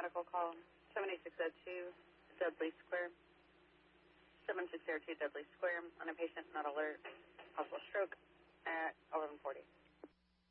medical call, 7602 Dudley Square, 7602 Dudley Square, on a patient not alert, possible stroke.